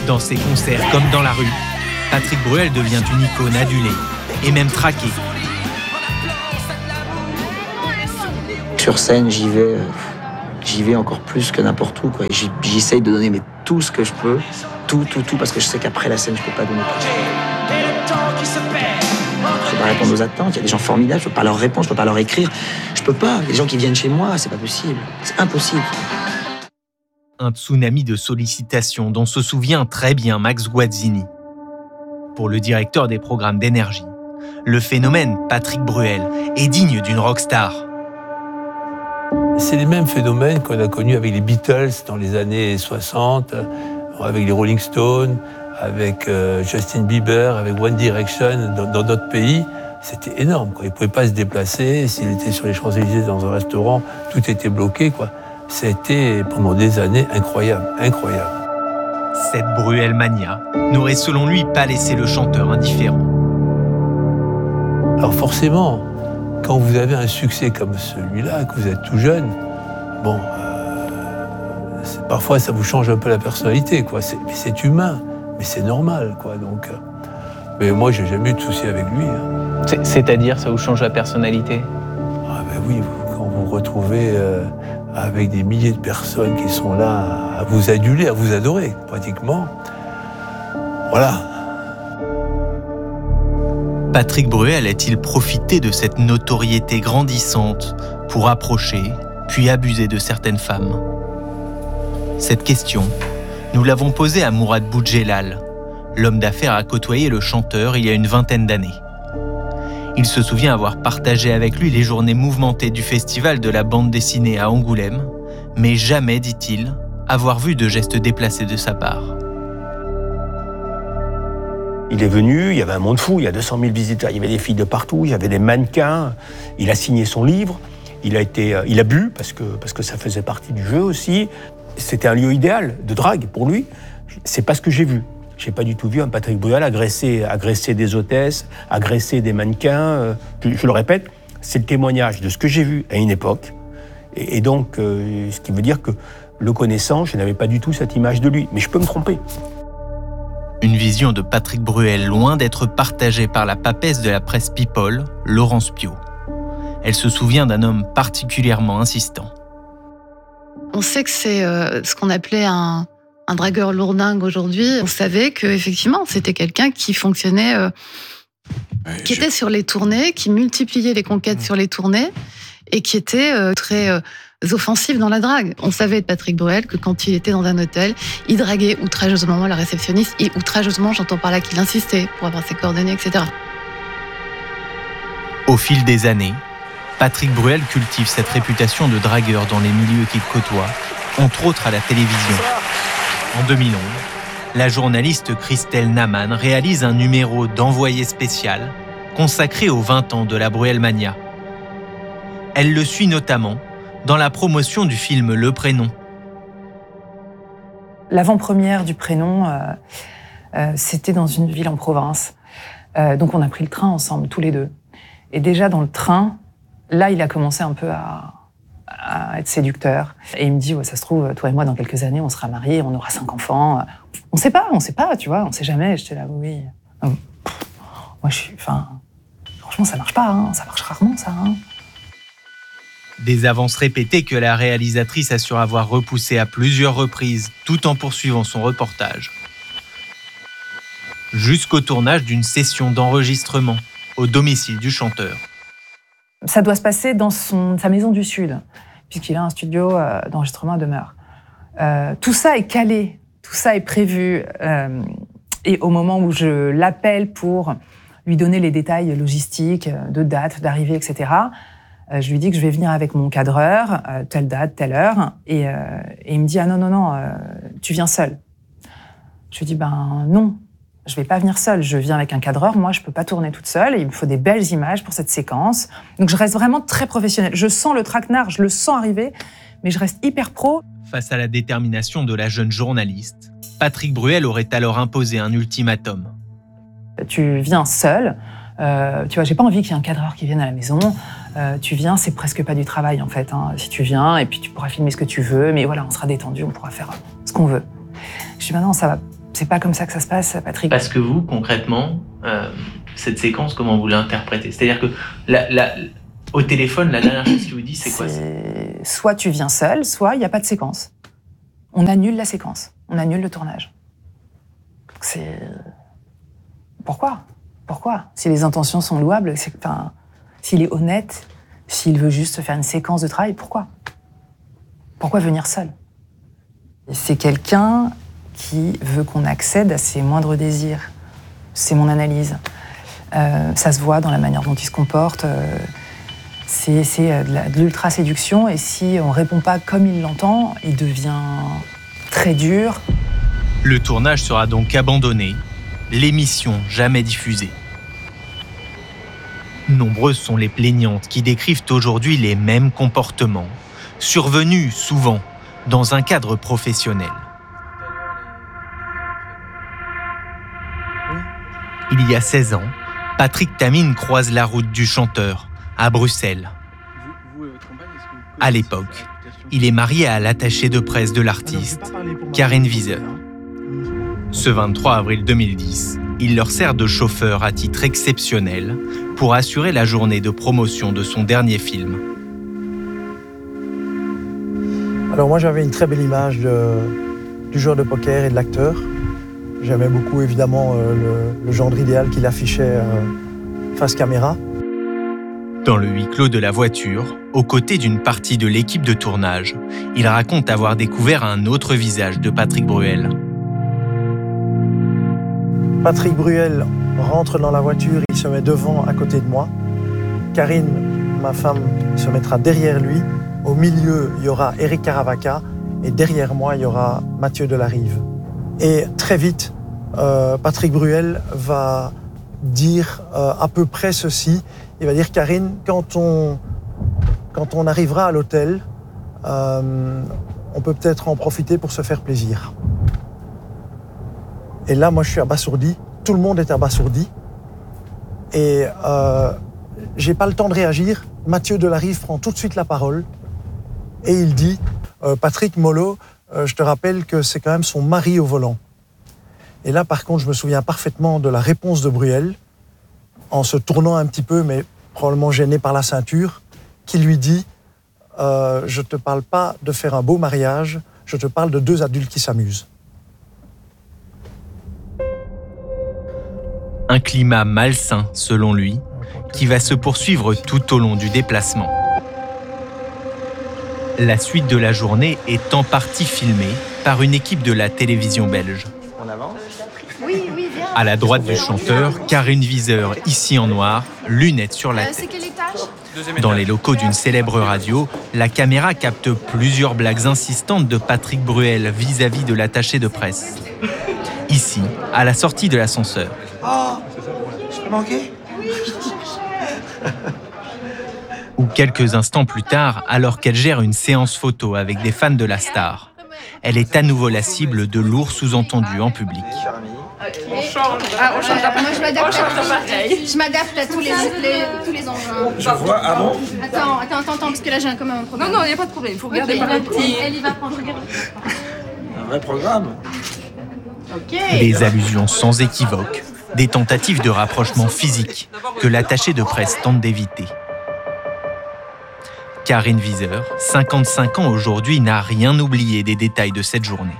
Dans ses concerts comme dans la rue, Patrick Bruel devient une icône adulée et même traquée. Sur scène, j'y vais encore plus que n'importe où, quoi. J'essaye de donner tout ce que je peux, tout, parce que je sais qu'après la scène, je peux pas donner plus. Je peux pas répondre aux attentes, il y a des gens formidables, je peux pas leur répondre, je peux pas leur écrire. Je peux pas, les gens qui viennent chez moi, c'est pas possible, c'est impossible. Un tsunami de sollicitations dont se souvient très bien Max Guazzini. Pour le directeur des programmes d'énergie, le phénomène Patrick Bruel est digne d'une rockstar. C'est les mêmes phénomènes qu'on a connus avec les Beatles dans les années 60, avec les Rolling Stones, avec Justin Bieber, avec One Direction dans d'autres pays. C'était énorme, quoi. Il ne pouvait pas se déplacer. S'il était sur les Champs-Élysées dans un restaurant, tout était bloqué, quoi. Ça a été pendant des années incroyable. Cette Bruel mania n'aurait selon lui pas laissé le chanteur indifférent. Alors forcément, quand vous avez un succès comme celui-là, que vous êtes tout jeune, bon, parfois ça vous change un peu la personnalité, quoi. C'est humain, mais c'est normal, quoi. Donc, mais moi, j'ai jamais eu de souci avec lui. Hein. C'est-à-dire, ça vous change la personnalité ? Ah ben oui, quand vous vous retrouvez avec des milliers de personnes qui sont là à vous aduler, à vous adorer, pratiquement. Voilà. Patrick Bruel a-t-il profité de cette notoriété grandissante pour approcher, puis abuser de certaines femmes ? Cette question, nous l'avons posée à Mourad Boudjelal. L'homme d'affaires a côtoyé le chanteur il y a une vingtaine d'années. Il se souvient avoir partagé avec lui les journées mouvementées du festival de la bande dessinée à Angoulême, mais jamais, dit-il, avoir vu de gestes déplacés de sa part. Il est venu, il y avait un monde fou, il y a 200 000 visiteurs, il y avait des filles de partout, il y avait des mannequins, il a signé son livre, il a bu, parce que ça faisait partie du jeu aussi. C'était un lieu idéal de drague pour lui. C'est pas ce que j'ai vu. J'ai pas du tout vu un Patrick Bruel agresser des hôtesses, agresser des mannequins. Je le répète, c'est le témoignage de ce que j'ai vu à une époque. Et donc, ce qui veut dire que le connaissant, je n'avais pas du tout cette image de lui. Mais je peux me tromper. Une vision de Patrick Bruel loin d'être partagée par la papesse de la presse People, Laurence Piot. Elle se souvient d'un homme particulièrement insistant. On sait que c'est ce qu'on appelait un dragueur lourdingue aujourd'hui. On savait qu'effectivement, c'était quelqu'un qui fonctionnait, qui était sur les tournées, qui multipliait les conquêtes sur les tournées et qui était très offensif dans la drague. On savait de Patrick Bruel que quand il était dans un hôtel, il draguait outrageusement la réceptionniste et outrageusement, j'entends par là qu'il insistait pour avoir ses coordonnées, etc. Au fil des années, Patrick Bruel cultive cette réputation de dragueur dans les milieux qu'il côtoie, entre autres à la télévision. En 2011, la journaliste Christelle Naman réalise un numéro d'Envoyé spécial consacré aux 20 ans de la Bruel Mania. Elle le suit notamment dans la promotion du film Le Prénom. L'avant-première du Prénom, c'était dans une ville en province. Donc on a pris le train ensemble, tous les deux. Et déjà dans le train, là il a commencé un peu à être séducteur. Et il me dit, ouais, ça se trouve, toi et moi, dans quelques années, on sera mariés, on aura 5 enfants. On sait pas, tu vois, on sait jamais. J'étais là, oui. Moi, franchement, ça marche pas, hein. Ça marche rarement, ça. Hein. Des avances répétées que la réalisatrice assure avoir repoussées à plusieurs reprises, tout en poursuivant son reportage. Jusqu'au tournage d'une session d'enregistrement au domicile du chanteur. Ça doit se passer dans sa maison du Sud, puisqu'il a un studio d'enregistrement à demeure. Tout ça est calé, tout ça est prévu. Et au moment où je l'appelle pour lui donner les détails logistiques, de date, d'arrivée, etc., je lui dis que je vais venir avec mon cadreur, telle date, telle heure, et il me dit « Ah non, tu viens seul ». Je lui dis « Ben non, je vais pas venir seule, je viens avec un cadreur, moi je peux pas tourner toute seule, il me faut des belles images pour cette séquence ». Donc je reste vraiment très professionnelle. Je sens le traquenard, je le sens arriver, mais je reste hyper pro. Face à la détermination de la jeune journaliste, Patrick Bruel aurait alors imposé un ultimatum. Tu viens seule, tu vois, j'ai pas envie qu'il y ait un cadreur qui vienne à la maison. Tu viens, c'est presque pas du travail en fait. Hein. Si tu viens, et puis tu pourras filmer ce que tu veux, mais voilà, on sera détendu, on pourra faire ce qu'on veut. Je dis, non, ça C'est pas comme ça que ça se passe, Patrick. Parce que vous, concrètement, cette séquence, comment vous l'interprétez? C'est-à-dire que au téléphone, la dernière chose qu'il vous dit, c'est quoi? Soit tu viens seul, soit il n'y a pas de séquence. On annule la séquence, on annule le tournage. C'est... Pourquoi? Si les intentions sont louables, s'il est honnête, s'il veut juste faire une séquence de travail, pourquoi venir seul? C'est quelqu'un qui veut qu'on accède à ses moindres désirs. C'est mon analyse. Ça se voit dans la manière dont il se comporte. C'est de l'ultra-séduction, et si on ne répond pas comme il l'entend, il devient très dur. Le tournage sera donc abandonné, l'émission jamais diffusée. Nombreuses sont les plaignantes qui décrivent aujourd'hui les mêmes comportements, survenus souvent dans un cadre professionnel. Il y a 16 ans, Patrick Tamine croise la route du chanteur à Bruxelles. À l'époque, il est marié à l'attachée de presse de l'artiste, Karen Wieser. Ce 23 avril 2010, il leur sert de chauffeur à titre exceptionnel pour assurer la journée de promotion de son dernier film. Alors moi j'avais une très belle image du joueur de poker et de l'acteur. J'aimais beaucoup évidemment le genre idéal qu'il affichait face caméra. Dans le huis clos de la voiture, aux côtés d'une partie de l'équipe de tournage, il raconte avoir découvert un autre visage de Patrick Bruel. Patrick Bruel rentre dans la voiture, il se met devant, à côté de moi. Karine, ma femme, se mettra derrière lui. Au milieu, il y aura Eric Caravaca, et derrière moi, il y aura Mathieu Delarive. Et très vite, Patrick Bruel va dire à peu près ceci. Il va dire, Karine, quand on arrivera à l'hôtel, on peut peut-être en profiter pour se faire plaisir. Et là, moi, je suis abasourdi. Tout le monde est abasourdi. Et j'ai pas le temps de réagir. Mathieu Delarive prend tout de suite la parole et il dit Patrick Mollo, je te rappelle que c'est quand même son mari au volant. Et là, par contre, je me souviens parfaitement de la réponse de Bruel, en se tournant un petit peu, mais probablement gêné par la ceinture, qui lui dit je te parle pas de faire un beau mariage, je te parle de deux adultes qui s'amusent. Un climat malsain, selon lui, qui va se poursuivre tout au long du déplacement. La suite de la journée est en partie filmée par une équipe de la télévision belge. À la droite du chanteur, Karen Wieser, ici en noir, lunettes sur la tête. Dans les locaux d'une célèbre radio, la caméra capte plusieurs blagues insistantes de Patrick Bruel vis-à-vis de l'attaché de presse. Ici, à la sortie de l'ascenseur. Oh, je peux manquer? Ou quelques instants plus tard, alors qu'elle gère une séance photo avec des fans de la star. Elle est à nouveau la cible de lourds sous-entendus en public. On change. Ah, on change. Moi, je m'adapte à tous les engins. Je vois, ah bon? Attends, parce que là, j'ai quand même un problème. Non, il n'y a pas de problème. Il faut regarder par le petit. Elle y va prendre, regarde. Un vrai programme. Des allusions sans équivoque, des tentatives de rapprochement physique que l'attaché de presse tente d'éviter. Karen Wieser, 55 ans aujourd'hui, n'a rien oublié des détails de cette journée.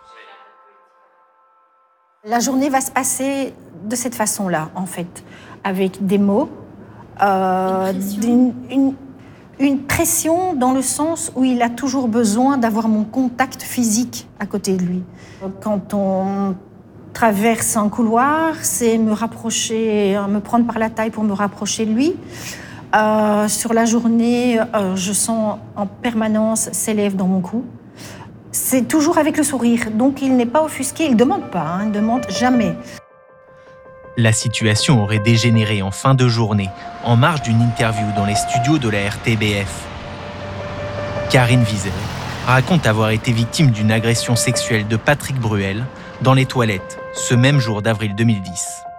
La journée va se passer de cette façon-là, en fait, avec des mots, une pression dans le sens où il a toujours besoin d'avoir mon contact physique à côté de lui. Quand on traverse un couloir, c'est me rapprocher, me prendre par la taille pour me rapprocher de lui. Sur la journée, je sens en permanence ses lèvres dans mon cou. C'est toujours avec le sourire, donc il n'est pas offusqué, il ne demande pas, il ne demande jamais. La situation aurait dégénéré en fin de journée, en marge d'une interview dans les studios de la RTBF. Karen Wieser raconte avoir été victime d'une agression sexuelle de Patrick Bruel dans les toilettes, ce même jour d'avril 2010.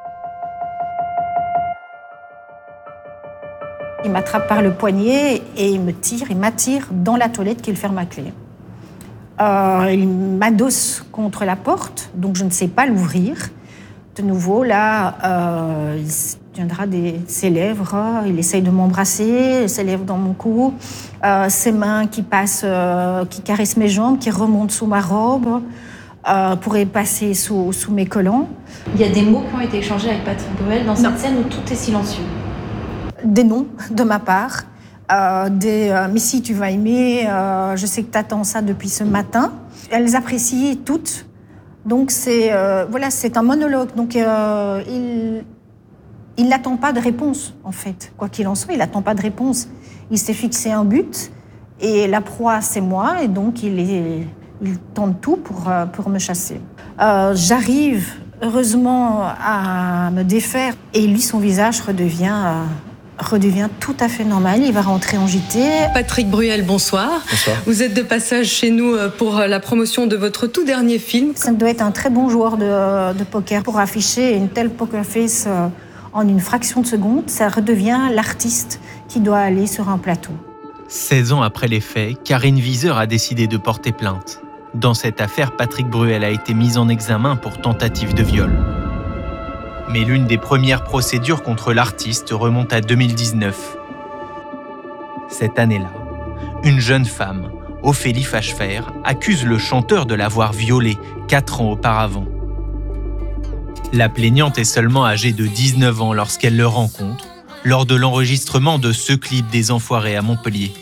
Il m'attrape par le poignet et il m'attire dans la toilette qu'il ferme à clé. Il m'adosse contre la porte, donc je ne sais pas l'ouvrir. De nouveau, là, il tiendra ses lèvres, il essaye de m'embrasser, ses lèvres dans mon cou, ses mains qui passent, qui caressent mes jambes, qui remontent sous ma robe, pourraient passer sous mes collants. Il y a des mots qui ont été échangés avec Patrick Bruel dans cette scène où tout est silencieux. Des noms de ma part, mais si tu vas aimer, je sais que tu attends ça depuis ce matin. Elles apprécient toutes. Donc c'est un monologue. Donc il n'attend pas de réponse en fait. Quoi qu'il en soit, il n'attend pas de réponse. Il s'est fixé un but et la proie c'est moi et donc il tente tout pour me chasser. J'arrive heureusement à me défaire et lui son visage redevient tout à fait normal. Il va rentrer en JT. Patrick Bruel, bonsoir. Bonsoir. Vous êtes de passage chez nous pour la promotion de votre tout dernier film. Ça doit être un très bon joueur de poker pour afficher une telle poker face en une fraction de seconde. Ça redevient l'artiste qui doit aller sur un plateau. 16 ans après les faits, Karine Wieser a décidé de porter plainte. Dans cette affaire, Patrick Bruel a été mis en examen pour tentative de viol. Mais l'une des premières procédures contre l'artiste remonte à 2019. Cette année-là, une jeune femme, Ophélie Fachefer, accuse le chanteur de l'avoir violée 4 ans auparavant. La plaignante est seulement âgée de 19 ans lorsqu'elle le rencontre, lors de l'enregistrement de ce clip des Enfoirés à Montpellier.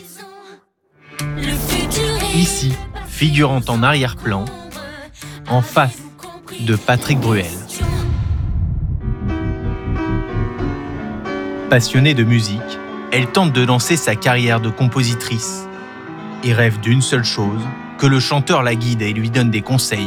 Ici, figurant en arrière-plan, en face de Patrick Bruel. Passionnée de musique, elle tente de lancer sa carrière de compositrice et rêve d'une seule chose, que le chanteur la guide et lui donne des conseils.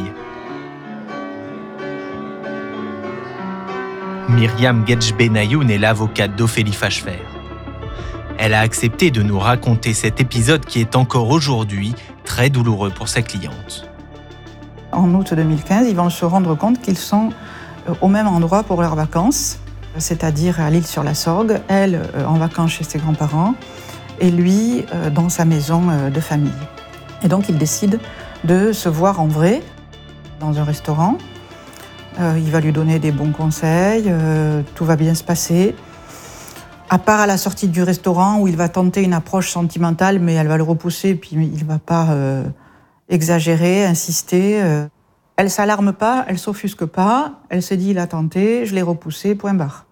Myriam Gedj-Benayoun est l'avocate d'Ophélie Fachefer. Elle a accepté de nous raconter cet épisode qui est encore aujourd'hui très douloureux pour sa cliente. En août 2015, ils vont se rendre compte qu'ils sont au même endroit pour leurs vacances, c'est-à-dire à l'Île-sur-la-Sorgue, elle en vacances chez ses grands-parents et lui dans sa maison de famille. Et donc ils décident de se voir en vrai dans un restaurant. Il va lui donner des bons conseils, tout va bien se passer. À part à la sortie du restaurant où il va tenter une approche sentimentale, mais elle va le repousser, puis il ne va pas exagérer, insister. Elle ne s'alarme pas, elle ne s'offusque pas, elle se dit il a tenté, je l'ai repoussé, point barre.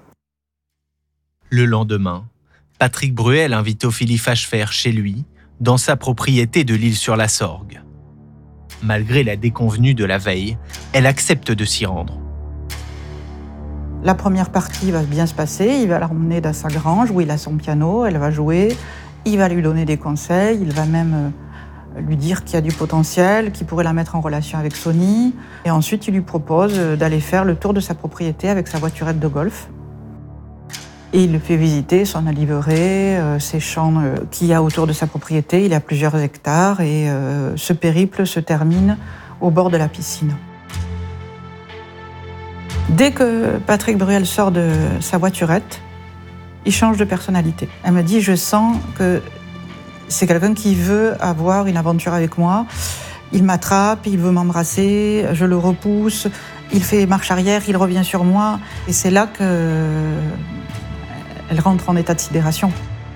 Le lendemain, Patrick Bruel invite Ophélie Fachefer chez lui, dans sa propriété de l'Île-sur-la-Sorgue. Malgré la déconvenue de la veille, elle accepte de s'y rendre. La première partie va bien se passer, il va la ramener dans sa grange où il a son piano, elle va jouer, il va lui donner des conseils, il va même lui dire qu'il y a du potentiel, qu'il pourrait la mettre en relation avec Sony. Et ensuite, il lui propose d'aller faire le tour de sa propriété avec sa voiturette de golf. Et il lui fait visiter son oliveret, ses champs qu'il y a autour de sa propriété. Il y a plusieurs hectares et ce périple se termine au bord de la piscine. Dès que Patrick Bruel sort de sa voiturette, il change de personnalité. Elle me dit, je sens que c'est quelqu'un qui veut avoir une aventure avec moi. Il m'attrape, il veut m'embrasser, je le repousse, il fait marche arrière, il revient sur moi. Et c'est là qu'elle rentre en état de sidération.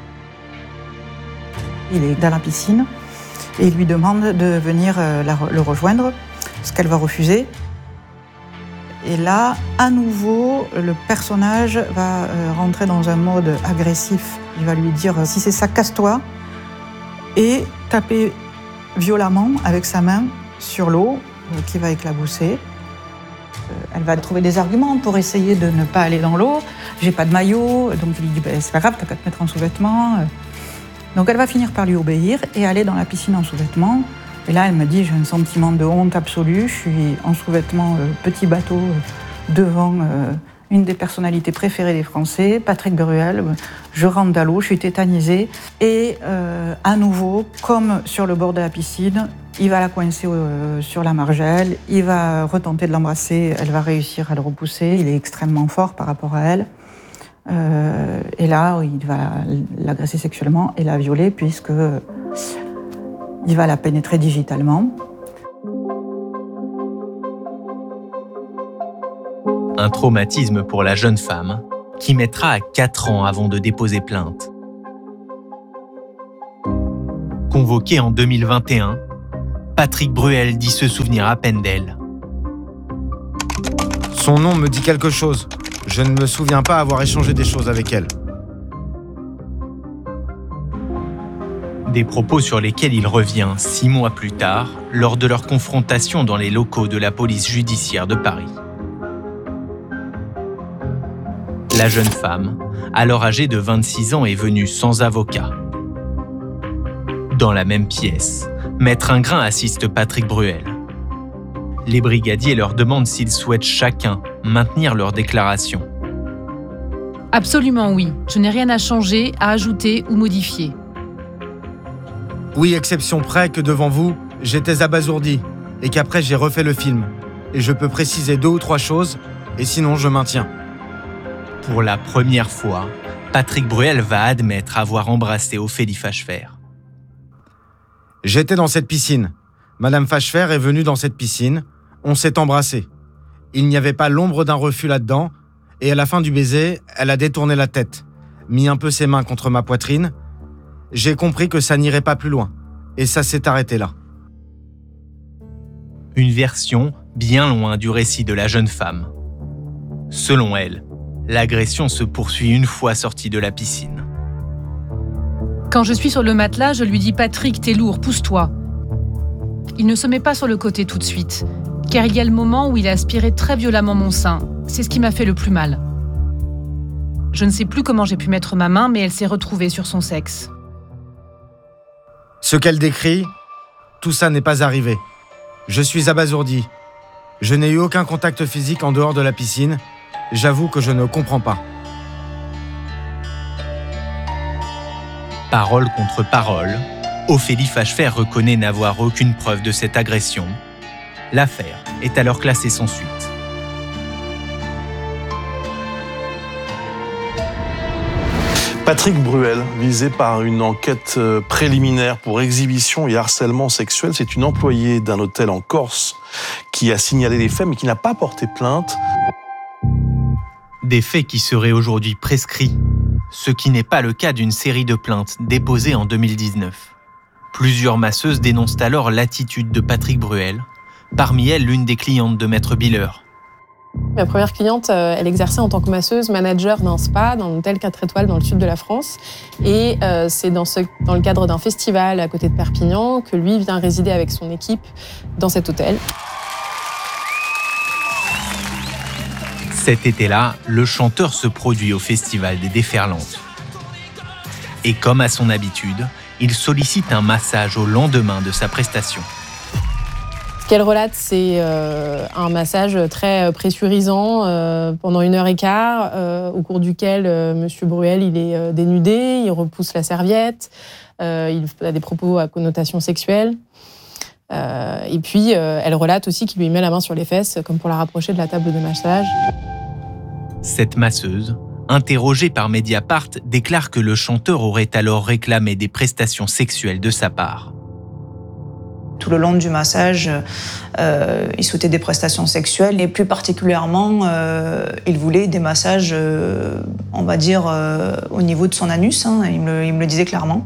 Il est dans la piscine et il lui demande de venir le rejoindre, ce qu'elle va refuser. Et là, à nouveau, le personnage va rentrer dans un mode agressif. Il va lui dire « si c'est ça, casse-toi » et taper violemment avec sa main sur l'eau qui va éclabousser. Elle va trouver des arguments pour essayer de ne pas aller dans l'eau. « J'ai pas de maillot », donc il lui dit c'est pas grave, t'as qu'à te mettre en sous-vêtements. Donc elle va finir par lui obéir et aller dans la piscine en sous-vêtements. Et là, elle me dit, j'ai un sentiment de honte absolue. Je suis en sous-vêtements petit bateau devant une des personnalités préférées des Français, Patrick Bruel. Je rentre dans l'eau, je suis tétanisée. Et à nouveau, comme sur le bord de la piscine, il va la coincer sur la margelle. Il va retenter de l'embrasser. Elle va réussir à le repousser. Il est extrêmement fort par rapport à elle. Et là, il va l'agresser sexuellement et la violer puisque Il va la pénétrer digitalement. Un traumatisme pour la jeune femme qui mettra 4 ans avant de déposer plainte. Convoqué en 2021, Patrick Bruel dit se souvenir à peine d'elle. Son nom me dit quelque chose. Je ne me souviens pas avoir échangé des choses avec elle. Des propos sur lesquels il revient 6 mois plus tard, lors de leur confrontation dans les locaux de la police judiciaire de Paris. La jeune femme, alors âgée de 26 ans, est venue sans avocat. Dans la même pièce, Maître Ingrain assiste Patrick Bruel. Les brigadiers leur demandent s'ils souhaitent chacun maintenir leur déclaration. Absolument oui. Je n'ai rien à changer, à ajouter ou modifier. Oui, exception près que devant vous, j'étais abasourdi et qu'après j'ai refait le film. Et je peux préciser 2 ou 3 choses, et sinon je maintiens. Pour la première fois, Patrick Bruel va admettre avoir embrassé Ophélie Fachefer. J'étais dans cette piscine. Madame Fachefer est venue dans cette piscine. On s'est embrassés. Il n'y avait pas l'ombre d'un refus là-dedans. Et à la fin du baiser, elle a détourné la tête, mis un peu ses mains contre ma poitrine. J'ai compris que ça n'irait pas plus loin. Et ça s'est arrêté là. Une version bien loin du récit de la jeune femme. Selon elle, l'agression se poursuit une fois sortie de la piscine. Quand je suis sur le matelas, je lui dis « Patrick, t'es lourd, pousse-toi ». Il ne se met pas sur le côté tout de suite, car il y a le moment où il a aspiré très violemment mon sein. C'est ce qui m'a fait le plus mal. Je ne sais plus comment j'ai pu mettre ma main, mais elle s'est retrouvée sur son sexe. Ce qu'elle décrit, tout ça n'est pas arrivé. Je suis abasourdi. Je n'ai eu aucun contact physique en dehors de la piscine. J'avoue que je ne comprends pas. Parole contre parole, Ophélie Fachefer reconnaît n'avoir aucune preuve de cette agression. L'affaire est alors classée sans suite. Patrick Bruel, visé par une enquête préliminaire pour exhibition et harcèlement sexuel, c'est une employée d'un hôtel en Corse qui a signalé les faits mais qui n'a pas porté plainte. Des faits qui seraient aujourd'hui prescrits, ce qui n'est pas le cas d'une série de plaintes déposées en 2019. Plusieurs masseuses dénoncent alors l'attitude de Patrick Bruel, parmi elles l'une des clientes de Maître Biller. Ma première cliente, elle exerçait en tant que masseuse manager d'un spa dans un hôtel 4 étoiles dans le sud de la France. Et c'est dans le cadre d'un festival à côté de Perpignan que lui vient résider avec son équipe dans cet hôtel. Cet été-là, le chanteur se produit au Festival des Déferlantes. Et comme à son habitude, il sollicite un massage au lendemain de sa prestation. Ce qu'elle relate, c'est un massage très pressurisant pendant 1h15, au cours duquel M. Bruel il est dénudé, il repousse la serviette, il a des propos à connotation sexuelle. Et puis, elle relate aussi qu'il lui met la main sur les fesses, comme pour la rapprocher de la table de massage. Cette masseuse, interrogée par Mediapart, déclare que le chanteur aurait alors réclamé des prestations sexuelles de sa part. Tout le long du massage, il souhaitait des prestations sexuelles et plus particulièrement, il voulait des massages, on va dire, au niveau de son anus. Hein, il me le disait clairement.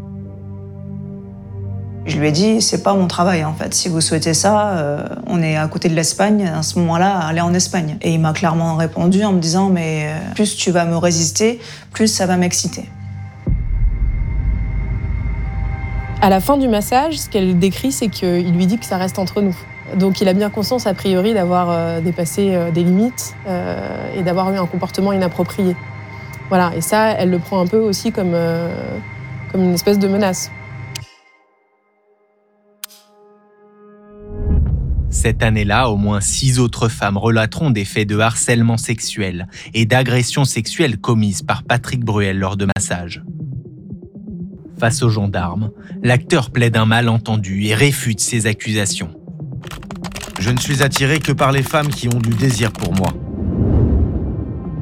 Je lui ai dit, c'est pas mon travail en fait. Si vous souhaitez ça, on est à côté de l'Espagne. À ce moment-là, allez en Espagne. Et il m'a clairement répondu en me disant, mais plus tu vas me résister, plus ça va m'exciter. À la fin du massage, ce qu'elle décrit, c'est qu'il lui dit que ça reste entre nous. Donc il a bien conscience, a priori, d'avoir dépassé des limites et d'avoir eu un comportement inapproprié. Voilà, et ça, elle le prend un peu aussi comme une espèce de menace. Cette année-là, au moins 6 autres femmes relateront des faits de harcèlement sexuel et d'agression sexuelle commises par Patrick Bruel lors de massages. Face aux gendarmes, l'acteur plaide un malentendu et réfute ces accusations. Je ne suis attiré que par les femmes qui ont du désir pour moi.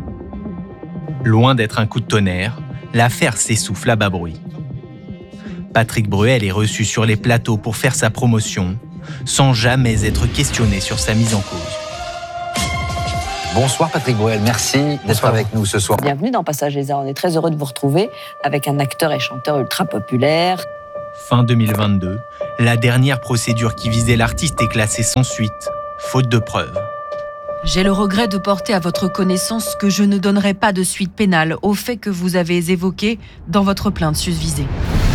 Loin d'être un coup de tonnerre, l'affaire s'essouffle à bas bruit. Patrick Bruel est reçu sur les plateaux pour faire sa promotion, sans jamais être questionné sur sa mise en cause. Bonsoir Patrick Bruel, merci d'être avec nous ce soir. Bienvenue dans Passage des Arts, on est très heureux de vous retrouver avec un acteur et chanteur ultra populaire. Fin 2022, la dernière procédure qui visait l'artiste est classée sans suite, faute de preuves. J'ai le regret de porter à votre connaissance que je ne donnerai pas de suite pénale aux faits que vous avez évoqués dans votre plainte susvisée.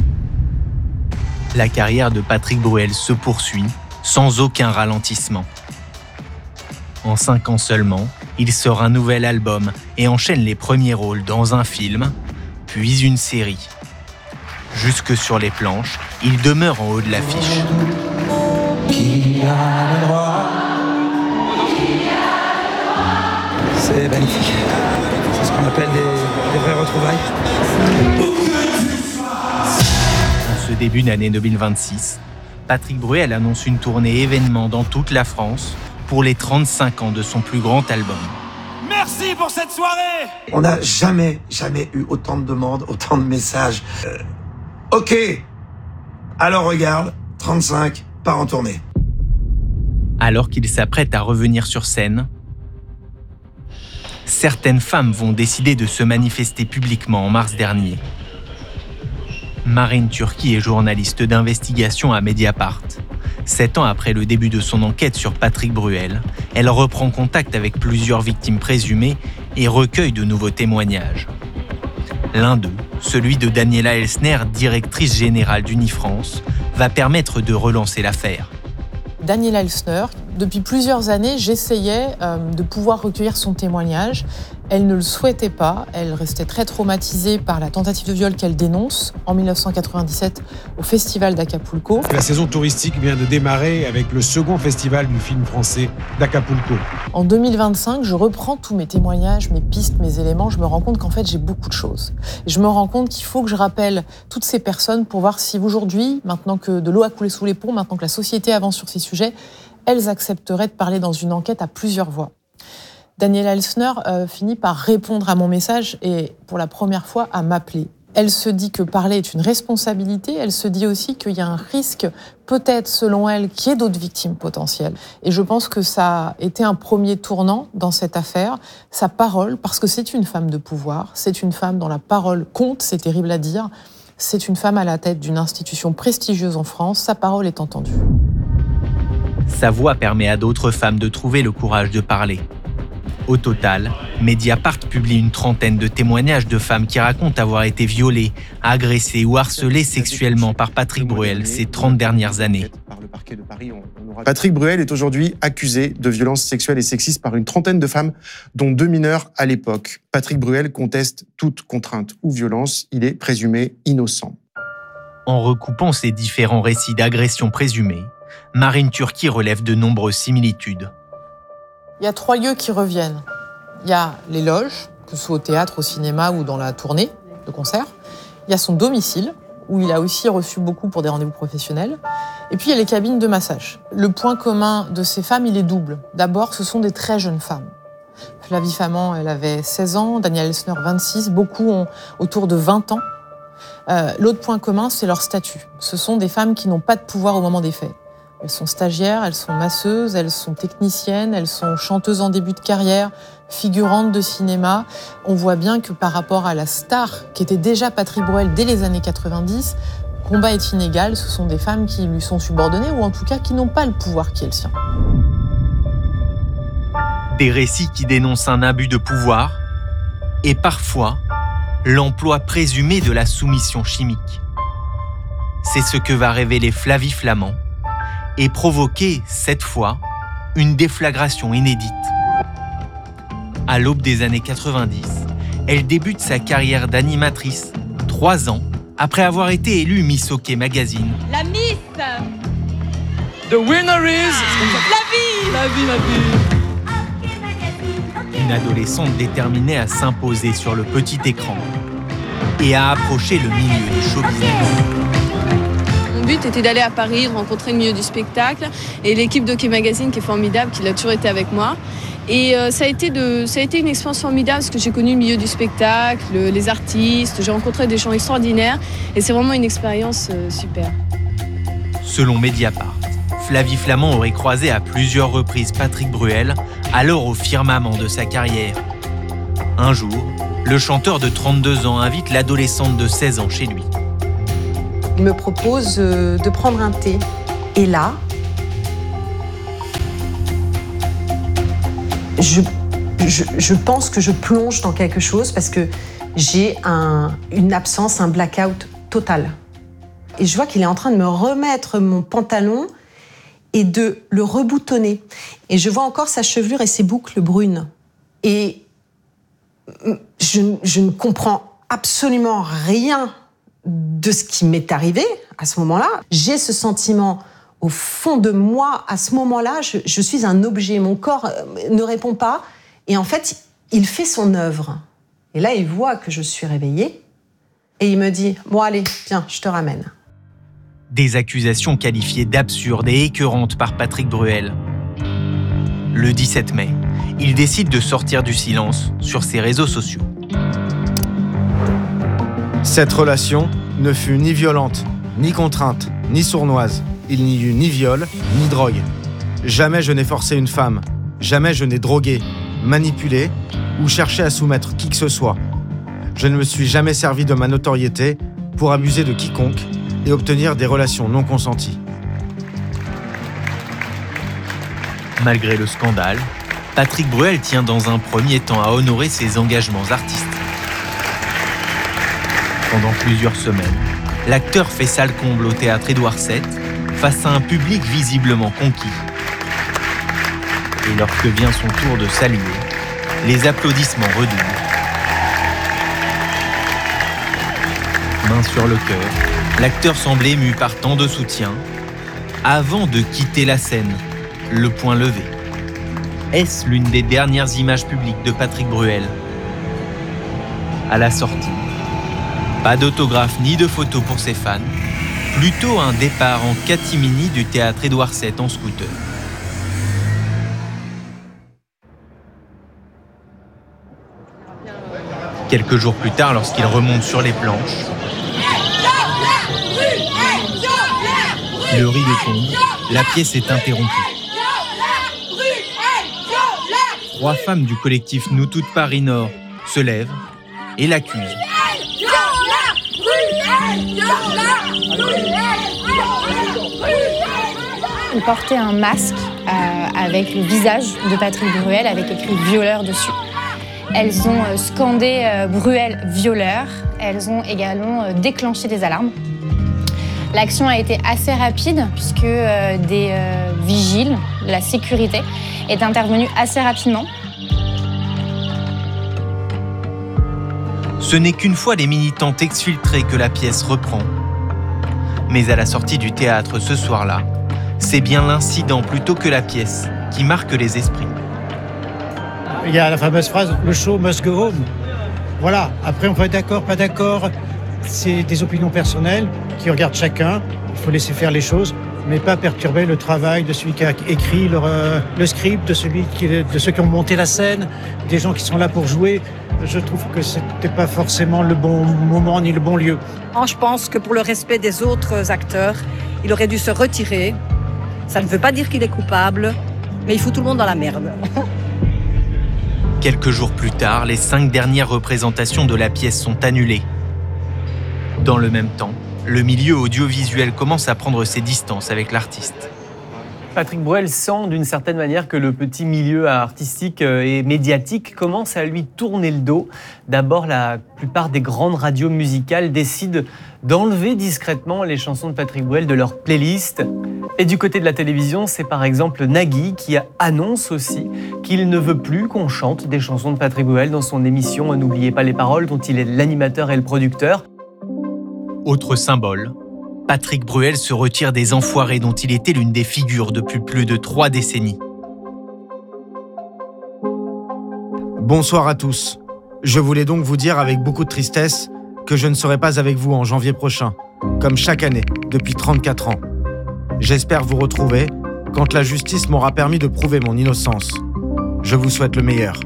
La carrière de Patrick Bruel se poursuit sans aucun ralentissement. En 5 ans seulement, il sort un nouvel album et enchaîne les premiers rôles dans un film, puis une série. Jusque sur les planches, il demeure en haut de l'affiche. Qui a le droit? C'est magnifique. C'est ce qu'on appelle des vraies retrouvailles. En ce début d'année 2026, Patrick Bruel annonce une tournée événement dans toute la France pour les 35 ans de son plus grand album. Merci pour cette soirée! On n'a jamais eu autant de demandes, autant de messages. Ok, alors regarde, 35, part en tournée. Alors qu'il s'apprête à revenir sur scène, certaines femmes vont décider de se manifester publiquement en mars dernier. Marine Turki est journaliste d'investigation à Mediapart. 7 ans après le début de son enquête sur Patrick Bruel, elle reprend contact avec plusieurs victimes présumées et recueille de nouveaux témoignages. L'un d'eux, celui de Daniela Elsner, directrice générale d'Unifrance, va permettre de relancer l'affaire. Daniela Elsner, depuis plusieurs années, j'essayais de pouvoir recueillir son témoignage. Elle ne le souhaitait pas, elle restait très traumatisée par la tentative de viol qu'elle dénonce en 1997 au Festival d'Acapulco. La saison touristique vient de démarrer avec le second festival du film français d'Acapulco. En 2025, je reprends tous mes témoignages, mes pistes, mes éléments. Je me rends compte qu'en fait, j'ai beaucoup de choses. Et je me rends compte qu'il faut que je rappelle toutes ces personnes pour voir si aujourd'hui, maintenant que de l'eau a coulé sous les ponts, maintenant que la société avance sur ces sujets, elles accepteraient de parler dans une enquête à plusieurs voix. Daniela Elsner finit par répondre à mon message et pour la première fois à m'appeler. Elle se dit que parler est une responsabilité, elle se dit aussi qu'il y a un risque, peut-être selon elle, qu'il y ait d'autres victimes potentielles. Et je pense que ça a été un premier tournant dans cette affaire, sa parole, parce que c'est une femme de pouvoir, c'est une femme dont la parole compte, c'est terrible à dire, c'est une femme à la tête d'une institution prestigieuse en France, sa parole est entendue. Sa voix permet à d'autres femmes de trouver le courage de parler. Au total, Mediapart publie une trentaine de témoignages de femmes qui racontent avoir été violées, agressées ou harcelées sexuellement par Patrick Bruel ces 30 dernières années. Patrick Bruel est aujourd'hui accusé de violences sexuelles et sexistes par une trentaine de femmes, dont 2 mineurs à l'époque. Patrick Bruel conteste toute contrainte ou violence, il est présumé innocent. En recoupant ces différents récits d'agressions présumées, Marine Turki relève de nombreuses similitudes. Il y a 3 lieux qui reviennent. Il y a les loges, que ce soit au théâtre, au cinéma ou dans la tournée de concert. Il y a son domicile, où il a aussi reçu beaucoup pour des rendez-vous professionnels. Et puis il y a les cabines de massage. Le point commun de ces femmes, il est double. D'abord, ce sont des très jeunes femmes. Flavie Faman, elle avait 16 ans, Daniela Elsner, 26. Beaucoup ont autour de 20 ans. L'autre point commun, c'est leur statut. Ce sont des femmes qui n'ont pas de pouvoir au moment des faits. Elles sont stagiaires, elles sont masseuses, elles sont techniciennes, elles sont chanteuses en début de carrière, figurantes de cinéma. On voit bien que par rapport à la star qui était déjà Patrick Bruel dès les années 90, le combat est inégal. Ce sont des femmes qui lui sont subordonnées ou en tout cas qui n'ont pas le pouvoir qui est le sien. Des récits qui dénoncent un abus de pouvoir et parfois l'emploi présumé de la soumission chimique. C'est ce que va révéler Flavie Flament et provoquer, cette fois, une déflagration inédite. À l'aube des années 90, elle débute sa carrière d'animatrice 3 ans après avoir été élue Miss Hockey Magazine. La Miss! The winner is... La vie! Une adolescente déterminée à s'imposer sur le petit écran et à approcher le milieu du show business. Mon but était d'aller à Paris, de rencontrer le milieu du spectacle et l'équipe d'Hockey Magazine qui est formidable, qui a toujours été avec moi. Et ça a été une expérience formidable parce que j'ai connu le milieu du spectacle, les artistes, j'ai rencontré des gens extraordinaires et c'est vraiment une expérience super. Selon Mediapart, Flavie Flament aurait croisé à plusieurs reprises Patrick Bruel, alors au firmament de sa carrière. Un jour, le chanteur de 32 ans invite l'adolescente de 16 ans chez lui. Il me propose de prendre un thé. Et là, je pense que je plonge dans quelque chose parce que j'ai une absence, un blackout total. Et je vois qu'il est en train de me remettre mon pantalon et de le reboutonner. Et je vois encore sa chevelure et ses boucles brunes. Et je ne comprends absolument rien de ce qui m'est arrivé à ce moment-là. J'ai ce sentiment au fond de moi, à ce moment-là, je suis un objet. Mon corps ne répond pas. Et en fait, il fait son œuvre. Et là, il voit que je suis réveillée. Et il me dit « Bon, allez, viens, je te ramène ». Des accusations qualifiées d'absurdes et écœurantes par Patrick Bruel. Le 17 mai, il décide de sortir du silence sur ses réseaux sociaux. Cette relation ne fut ni violente, ni contrainte, ni sournoise. Il n'y eut ni viol, ni drogue. Jamais je n'ai forcé une femme. Jamais je n'ai drogué, manipulé ou cherché à soumettre qui que ce soit. Je ne me suis jamais servi de ma notoriété pour abuser de quiconque et obtenir des relations non consenties. Malgré le scandale, Patrick Bruel tient dans un premier temps à honorer ses engagements artistiques. Pendant plusieurs semaines, l'acteur fait salle comble au théâtre Édouard VII face à un public visiblement conquis. Et lorsque vient son tour de saluer, les applaudissements redoublent. Main sur le cœur, l'acteur semble ému par tant de soutien, avant de quitter la scène, le poing levé. Est-ce l'une des dernières images publiques de Patrick Bruel? À la sortie, pas d'autographe ni de photos pour ses fans, plutôt un départ en catimini du théâtre Édouard VII en scooter. Quelques jours plus tard, lorsqu'il remonte sur les planches, le rideau tombe, la pièce est interrompue. 3 femmes du collectif Nous Toutes Paris Nord se lèvent et l'accusent. Il portait un masque avec le visage de Patrick Bruel avec écrit « violeur » dessus. Elles ont scandé « Bruel violeur ». Elles ont également déclenché des alarmes. L'action a été assez rapide puisque des vigiles de la sécurité est intervenu assez rapidement. Ce n'est qu'une fois les militantes exfiltrées que la pièce reprend. Mais à la sortie du théâtre ce soir-là, c'est bien l'incident plutôt que la pièce qui marque les esprits. Il y a la fameuse phrase « le show must go home ». Voilà, après on peut être d'accord, pas d'accord, c'est des opinions personnelles qui regardent chacun, il faut laisser faire les choses, mais pas perturber le travail de celui qui a écrit le script, de ceux qui ont monté la scène, des gens qui sont là pour jouer. Je trouve que c'était pas forcément le bon moment ni le bon lieu. Je pense que pour le respect des autres acteurs, il aurait dû se retirer. Ça ne veut pas dire qu'il est coupable, mais il fout tout le monde dans la merde. Quelques jours plus tard, les 5 dernières représentations de la pièce sont annulées. Dans le même temps, le milieu audiovisuel commence à prendre ses distances avec l'artiste. Patrick Bruel sent d'une certaine manière que le petit milieu artistique et médiatique commence à lui tourner le dos. D'abord, la plupart des grandes radios musicales décident d'enlever discrètement les chansons de Patrick Bruel de leur playlist. Et du côté de la télévision, c'est par exemple Nagui qui annonce aussi qu'il ne veut plus qu'on chante des chansons de Patrick Bruel dans son émission « N'oubliez pas les paroles » dont il est l'animateur et le producteur. Autre symbole, Patrick Bruel se retire des Enfoirés dont il était l'une des figures depuis plus de 3 décennies. Bonsoir à tous. Je voulais donc vous dire avec beaucoup de tristesse que je ne serai pas avec vous en janvier prochain, comme chaque année. depuis 34 ans. J'espère vous retrouver quand la justice m'aura permis de prouver mon innocence. Je vous souhaite le meilleur.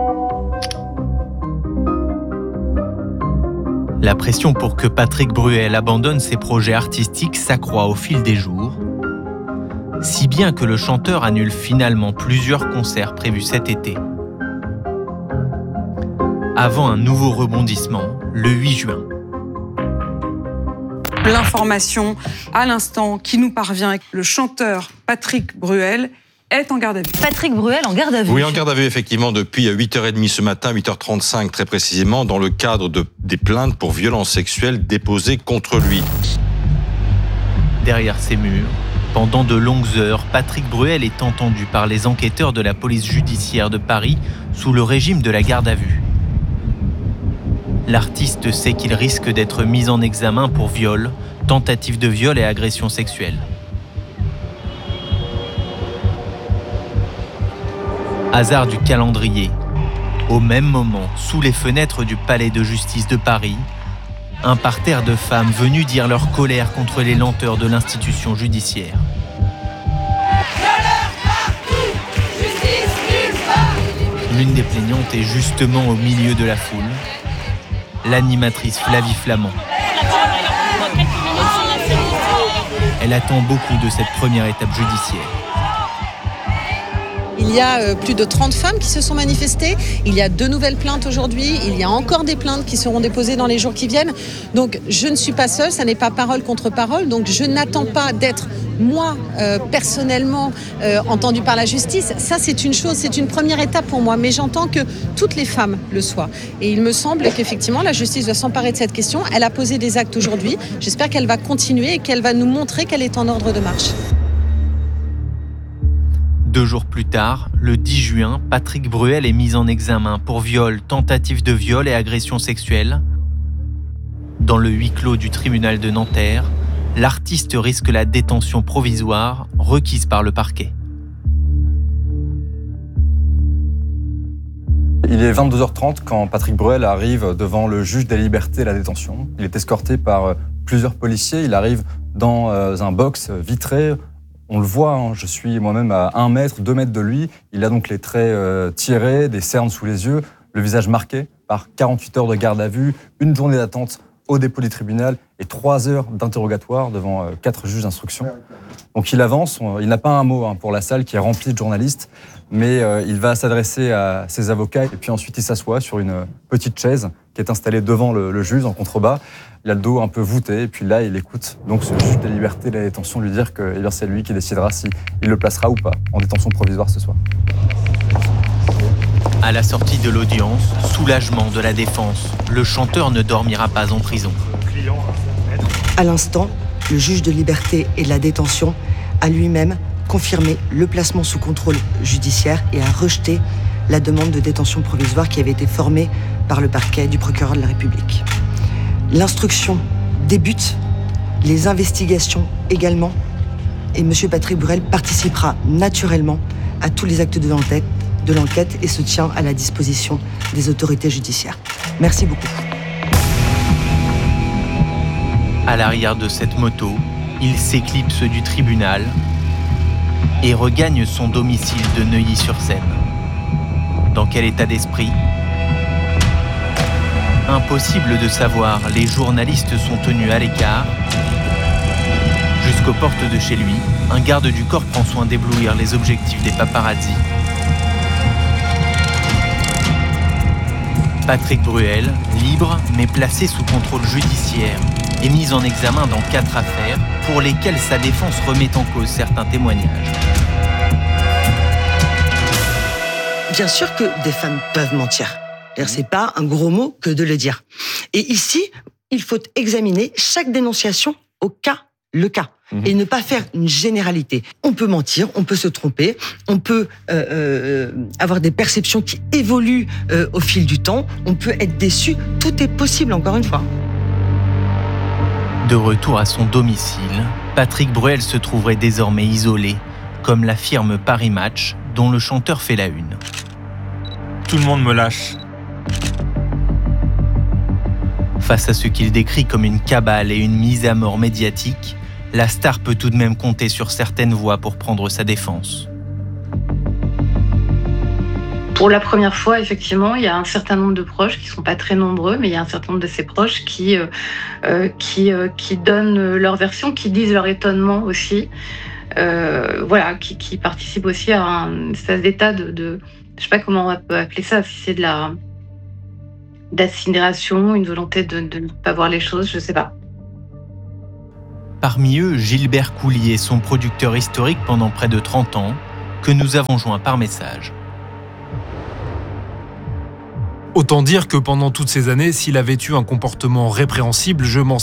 La pression pour que Patrick Bruel abandonne ses projets artistiques s'accroît au fil des jours, si bien que le chanteur annule finalement plusieurs concerts prévus cet été. Avant un nouveau rebondissement, le 8 juin. L'information à l'instant qui nous parvient, le chanteur Patrick Bruel est en garde à vue. Patrick Bruel en garde à vue. Oui, en garde à vue, effectivement, depuis 8h30 ce matin, 8h35 très précisément, dans le cadre des plaintes pour violences sexuelles déposées contre lui. Derrière ces murs, pendant de longues heures, Patrick Bruel est entendu par les enquêteurs de la police judiciaire de Paris sous le régime de la garde à vue. L'artiste sait qu'il risque d'être mis en examen pour viol, tentative de viol et agression sexuelle. Hasard du calendrier. Au même moment, sous les fenêtres du palais de justice de Paris, un parterre de femmes venues dire leur colère contre les lenteurs de l'institution judiciaire. L'une des plaignantes est justement au milieu de la foule, l'animatrice Flavie Flament. Elle attend beaucoup de cette première étape judiciaire. Il y a plus de 30 femmes qui se sont manifestées. Il y a 2 nouvelles plaintes aujourd'hui. Il y a encore des plaintes qui seront déposées dans les jours qui viennent. Donc je ne suis pas seule, ça n'est pas parole contre parole. Donc je n'attends pas d'être, moi, personnellement, entendue par la justice. Ça, c'est une chose, c'est une première étape pour moi. Mais j'entends que toutes les femmes le soient. Et il me semble qu'effectivement, la justice doit s'emparer de cette question. Elle a posé des actes aujourd'hui. J'espère qu'elle va continuer et qu'elle va nous montrer qu'elle est en ordre de marche. 2 jours plus tard, le 10 juin, Patrick Bruel est mis en examen pour viol, tentative de viol et agression sexuelle. Dans le huis clos du tribunal de Nanterre, l'artiste risque la détention provisoire requise par le parquet. Il est 22h30 quand Patrick Bruel arrive devant le juge des libertés et de la détention. Il est escorté par plusieurs policiers. Il arrive dans un box vitré. On le voit, je suis moi-même à 1 mètre, 2 mètres de lui. Il a donc les traits tirés, des cernes sous les yeux, le visage marqué par 48 heures de garde à vue, 1 journée d'attente au dépôt du tribunal et 3 heures d'interrogatoire devant 4 juges d'instruction. Donc il avance, il n'a pas un mot pour la salle qui est remplie de journalistes, mais il va s'adresser à ses avocats et puis ensuite il s'assoit sur une petite chaise qui est installée devant le juge en contrebas. Il a le dos un peu voûté et puis là il écoute donc ce juge des libertés et de la détention lui dire que c'est lui qui décidera s'il le placera ou pas en détention provisoire ce soir. À la sortie de l'audience, soulagement de la défense. Le chanteur ne dormira pas en prison. À l'instant, le juge de liberté et de la détention a lui-même confirmé le placement sous contrôle judiciaire et a rejeté la demande de détention provisoire qui avait été formée par le parquet du procureur de la République. L'instruction débute, les investigations également, et M. Patrick Bruel participera naturellement à tous les actes de l'enquête et se tient à la disposition des autorités judiciaires. Merci beaucoup. À l'arrière de cette moto, il s'éclipse du tribunal et regagne son domicile de Neuilly-sur-Seine. Dans quel état d'esprit ? Impossible de savoir, les journalistes sont tenus à l'écart. Jusqu'aux portes de chez lui, un garde du corps prend soin d'éblouir les objectifs des paparazzis. Patrick Bruel, libre mais placé sous contrôle judiciaire, est mis en examen dans 4 affaires pour lesquelles sa défense remet en cause certains témoignages. Bien sûr que des femmes peuvent mentir. C'est pas un gros mot que de le dire. Et ici, il faut examiner chaque dénonciation au cas le cas. Et ne pas faire une généralité. On peut mentir, on peut se tromper, on peut avoir des perceptions qui évoluent au fil du temps, on peut être déçu, tout est possible encore une fois. De retour à son domicile, Patrick Bruel se trouverait désormais isolé, comme l'affirme Paris Match, dont le chanteur fait la une. Tout le monde me lâche. Face à ce qu'il décrit comme une cabale et une mise à mort médiatique, la star peut tout de même compter sur certaines voix pour prendre sa défense. Pour la première fois, effectivement, il y a un certain nombre de proches qui ne sont pas très nombreux, mais il y a un certain nombre de ces proches qui donnent leur version, qui disent leur étonnement aussi, qui participent aussi à un état de je ne sais pas comment on peut appeler ça, si c'est d'assimilation, une volonté de ne pas voir les choses, je ne sais pas. Parmi eux, Gilbert Coulier, son producteur historique pendant près de 30 ans, que nous avons joint par message. Autant dire que pendant toutes ces années, s'il avait eu un comportement répréhensible, je m'en